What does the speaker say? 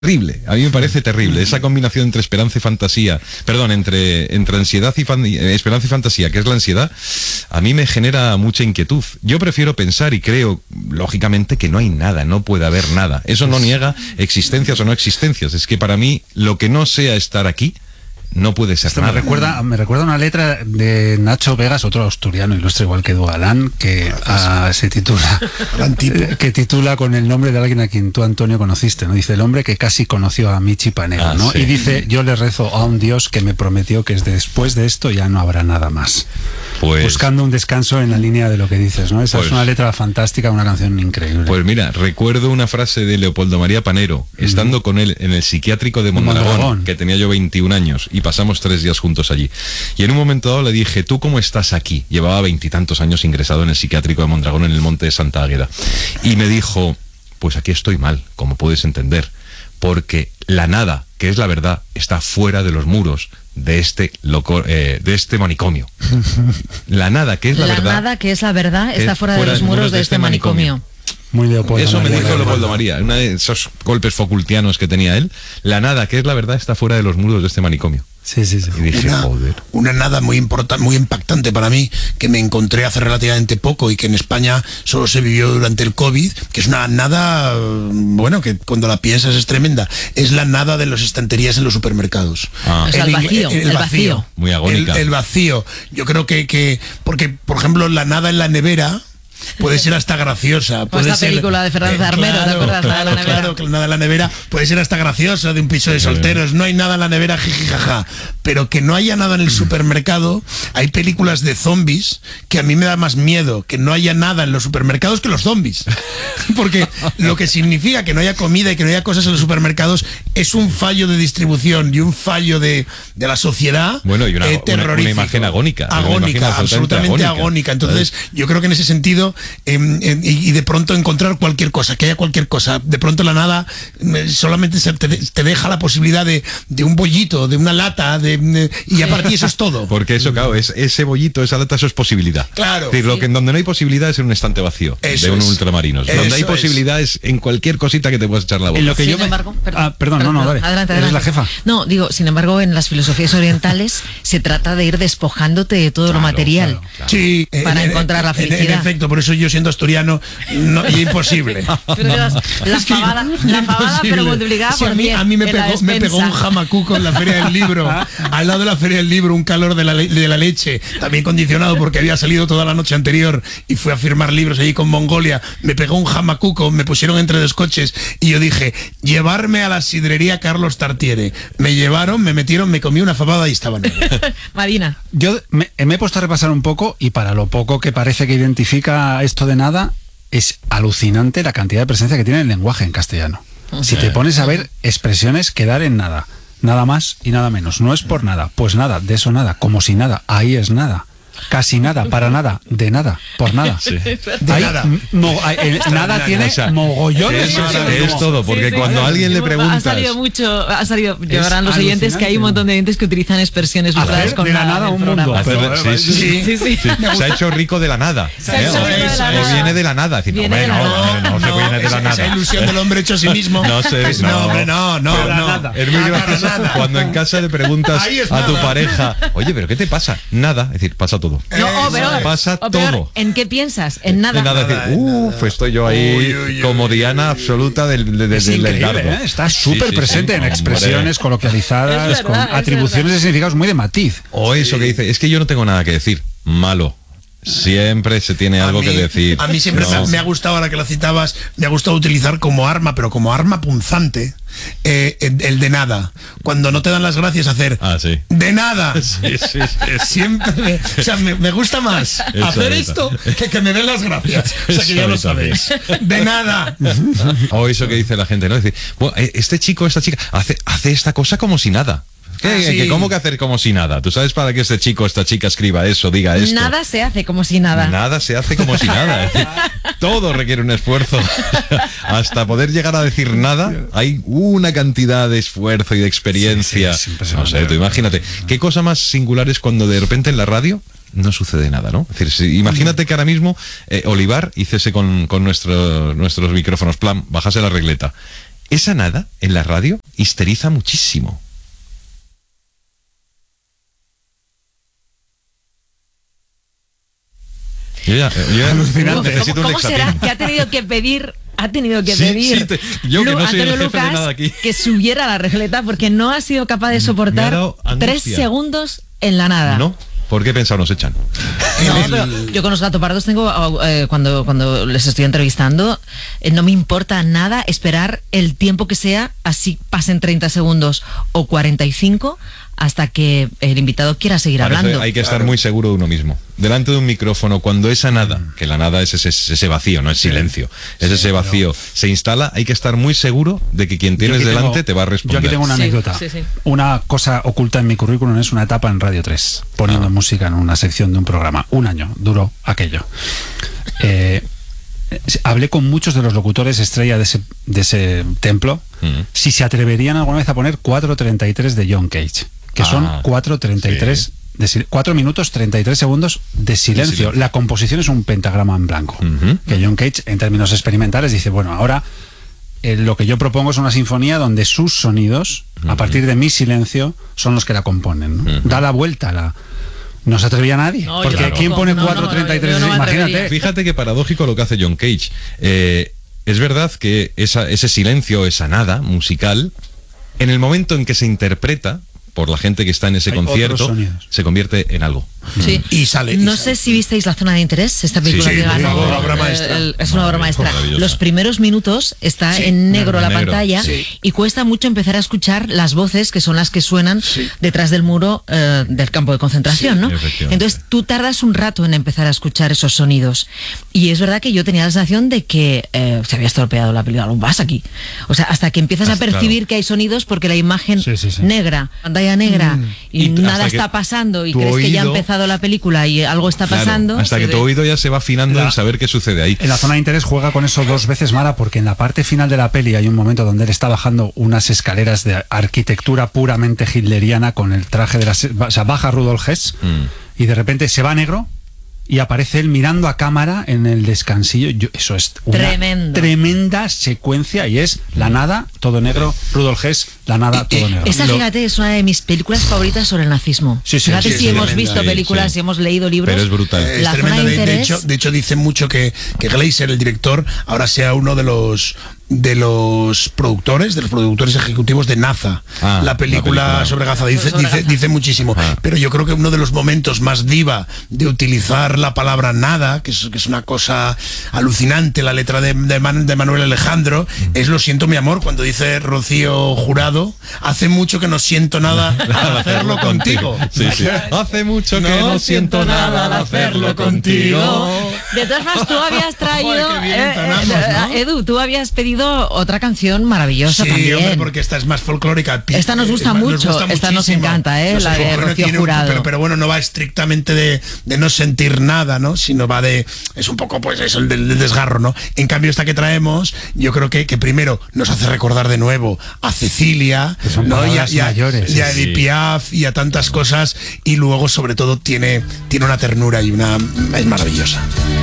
terrible, a mí me parece terrible esa combinación entre esperanza y fantasía, perdón, entre ansiedad y esperanza y fantasía, que es la ansiedad. A mí me genera mucha inquietud. Yo prefiero pensar y creo, lógicamente, que no hay nada, no puede haber nada. Eso no niega existencias o no existencias. Es que para mí, lo que no sea estar aquí, no puede ser Esto nada. Me recuerda una letra de Nacho Vegas, otro asturiano ilustre igual que Edu Galán, que se titula que titula con el nombre de alguien a quien tú, Antonio, conociste, ¿no? Dice: el hombre que casi conoció a Michi Panero, ¿no? Sí. Y dice: yo le rezo a un Dios que me prometió que después de esto ya no habrá nada más. Pues, buscando un descanso en la línea de lo que dices, ¿no? Esa pues, es una letra fantástica, una canción increíble. Pues mira, recuerdo una frase de Leopoldo María Panero, estando con él en el psiquiátrico de Mondragón, que tenía yo 21 años, y pasamos 3 días juntos allí. Y en un momento dado le dije: ¿tú cómo estás aquí? Llevaba 20 y tantos años ingresado en el psiquiátrico de Mondragón, en el monte de Santa Águeda. Y me dijo: pues aquí estoy mal, como puedes entender, porque la nada, que es la verdad, está fuera de los muros de este manicomio. La nada, que es la verdad. La nada, que es la verdad, está fuera de los muros de este manicomio. Muy Leopoldo Eso María, me dijo Leopoldo María, uno de esos golpes Foucaultianos que tenía él. La nada, que es la verdad, está fuera de los muros de este manicomio. Sí. Y dije: joder. Una nada muy importante, muy impactante para mí, que me encontré hace relativamente poco y que en España solo se vivió durante el COVID, que es una nada, bueno, que cuando la piensas es tremenda. Es la nada de las estanterías en los supermercados. O sea, el vacío. Muy agónica. El vacío. Yo creo que porque, por ejemplo, la nada en la nevera puede ser hasta graciosa. Pues esta película de Fernández Armero, ¿te acuerdas? Claro, que nada en la nevera puede ser hasta graciosa, de un piso de solteros. No hay nada en la nevera, jijijaja. Pero que no haya nada en el supermercado. Hay películas de zombies que a mí me da más miedo que no haya nada en los supermercados que los zombies. Porque lo que significa que no haya comida y que no haya cosas en los supermercados es un fallo de distribución y un fallo de la sociedad. Bueno, y una terrorífico. imagen agónica. Absolutamente agónica. Entonces, yo creo que en ese sentido, y de pronto encontrar cualquier cosa, que haya cualquier cosa, de pronto la nada solamente te deja la posibilidad de un bollito, de una lata, y a partir de eso es todo. Porque eso, claro, es ese bollito, esa lata, eso es posibilidad. Claro. Es decir, lo que donde no hay posibilidad es en un estante vacío, Eso de un es. ultramarinos. Eso Donde hay es. posibilidades en cualquier cosita que te puedas echar la boca. En lo que Sin yo me... embargo, perdón, no, dale. Adelante. Eres la jefa. No, digo, sin embargo, en las filosofías orientales se trata de ir despojándote de todo lo material. Claro. Sí, Para encontrar la felicidad. En efecto, por eso yo, siendo asturiano, y imposible. Pero la fabada, pero multiplicada Sí, por 10 a mí me en la pegó un despensa. jamacuco en la Feria del Libro, al lado de la Feria del Libro, un calor de la leche, también condicionado porque había salido toda la noche anterior y fui a firmar libros allí con Mongolia. Me pegó un jamacuco, me pusieron entre dos coches y yo dije: llevarme a la sidrería Carlos Tartiere. Me llevaron, me metieron, me comí una fabada y estaban. Marina. Yo me he puesto a repasar un poco, y para lo poco que parece que identifica esto de nada, es alucinante la cantidad de presencia que tiene el lenguaje en castellano. Si te pones a ver expresiones que dar en nada, nada más y nada menos, no es por nada, pues nada, de eso nada, como si nada, ahí es nada. Casi nada, para nada, de nada, por nada. Sí. De Hay nada. nada tiene O sea, mogollones. es todo, porque cuando a alguien le preguntas... Ha salido, llevarán los oyentes que hay un montón de oyentes que utilizan expresiones Hacer buscadas con de la nada en el un programa. mundo. Sí. Sí. Se ha hecho rico de la nada. Se ha hecho rico de la O nada. viene de la nada. Decir, Viene de la nada. no se viene de la nada. Esa ilusión del hombre hecho a sí mismo. No sé, No, hombre, no. Es muy gracioso cuando en casa le preguntas Ahí es a tu nada. pareja: oye, ¿pero qué te pasa? Nada. Es decir, pasa todo. Pasa peor, todo. ¿en qué piensas? En nada. De nada, decir, estoy yo ahí como Diana absoluta del Es increíble, dardo. ¿eh? Está súper presente en Hombre. expresiones coloquializadas, Es verdad, con es atribuciones verdad. de significados muy de matiz. O eso que dice: es que yo no tengo nada que decir. Malo. Siempre se tiene algo que decir. A mí siempre No. me ha gustado, ahora que lo citabas, me ha gustado utilizar como arma, pero como arma punzante, el de nada. Cuando no te dan las gracias, hacer Sí. de nada. Sí. Siempre, o sea, me gusta más hacer eso. esto que me den las gracias. O sea, que ya lo sabéis. De nada. O eso que dice la gente, ¿no? Decir, bueno, este chico, esta chica, hace esta cosa como si nada. Sí. ¿Cómo que hacer como si nada? ¿Tú sabes para qué este chico, esta chica escriba eso, diga esto? Nada se hace como si nada. Nada se hace como si nada. Es decir, todo requiere un esfuerzo. Hasta poder llegar a decir nada, hay una cantidad de esfuerzo y de experiencia. Sí, es impresionante. No sé, tú imagínate. ¿Qué cosa más singular es cuando de repente en la radio no sucede nada, ¿no? Es decir, imagínate que ahora mismo Olivar hiciese con nuestros micrófonos, plan, bajase la regleta esa nada en la radio histeriza muchísimo. Necesito un ¿Cómo será que ha tenido que pedir yo que no soy Antonio el jefe Lucas de nada aquí, que subiera la regleta porque no ha sido capaz de soportar 3 segundos en la nada? ¿No? ¿Por qué pensado nos echan? No, pero yo con los gatopardos tengo, cuando les estoy entrevistando, no me importa nada esperar el tiempo que sea, así pasen 30 segundos o 45, hasta que el invitado quiera seguir hablando. Hay que estar muy seguro de uno mismo. Delante de un micrófono, cuando esa nada, que la nada es ese vacío, no es silencio, es ese vacío, se instala, hay que estar muy seguro de que quien tienes delante te va a responder. Yo aquí tengo una anécdota. Sí. Una cosa oculta en mi currículum es una etapa en Radio 3, poniendo música en una sección de un programa. 1 año duró aquello. Hablé con muchos de los locutores estrella de ese templo, si se atreverían alguna vez a poner 4:33 de John Cage, que son 4:33 4 minutos 33 segundos de silencio. La composición es un pentagrama en blanco, que John Cage, en términos experimentales, dice, bueno, ahora lo que yo propongo es una sinfonía donde sus sonidos, a partir de mi silencio, son los que la componen, ¿no? Da la vuelta no se atrevía nadie, porque ¿quién pone 4:33? Imagínate. Fíjate qué paradójico lo que hace John Cage. Es verdad que ese silencio, esa nada musical, en el momento en que se interpreta por la gente que está en ese concierto, se convierte en algo. Sí. Y sale. No sé si visteis La Zona de Interés, esta película que ganó. Es una obra maestra. Es una obra maestra. Los primeros minutos está en negro la pantalla y cuesta mucho empezar a escuchar las voces que son las que suenan detrás del muro del campo de concentración, ¿no? Entonces tú tardas un rato en empezar a escuchar esos sonidos. Y es verdad que yo tenía la sensación de que se había estropeado la película. ¿Lo vas aquí? O sea, hasta que empiezas a percibir que hay sonidos porque la imagen negra, pantalla negra, y nada está pasando y crees que ya ha empezado la película y algo está pasando. Hasta que tu oído ya se va afinando en saber qué sucede ahí. En La Zona de Interés juega con eso 2 veces mala, porque en la parte final de la peli hay un momento donde él está bajando unas escaleras de arquitectura puramente hitleriana con el traje de baja Rudolf Hess y de repente se va a negro y aparece él mirando a cámara en el descansillo. Eso es una tremenda secuencia, y es la nada, todo negro, Rudolf Hess, la nada, todo negro. Esa, fíjate, es una de mis películas favoritas sobre el nazismo. Fíjate si hemos visto películas, si hemos leído libros. Pero es brutal. La Zona de Interés. De hecho, dice mucho que Glazer, el director, ahora sea uno de los productores ejecutivos de NASA, la película sobre Gaza. Dice muchísimo. Pero yo creo que uno de los momentos más diva de utilizar la palabra nada, que es una cosa alucinante, la letra de Manuel Alejandro, es Lo siento mi amor, cuando dice Rocío Jurado, hace mucho que no siento nada al hacerlo contigo. Sí. Hace mucho que no siento nada al hacerlo contigo. De todas formas, tú habías traído, Edu, tú habías pedido otra canción maravillosa también. Hombre, porque esta es más folclórica. Esta nos gusta mucho, esta nos encanta, la de Rocío Jurado. Pero bueno, no va estrictamente de no sentir nada, ¿no? Sino va es un poco, pues eso, el del desgarro, ¿no? En cambio, esta que traemos, yo creo que primero nos hace recordar de nuevo a Cecilia, ¿no? Y a Edith Piaf y a tantas cosas, y luego, sobre todo, tiene una ternura y es maravillosa.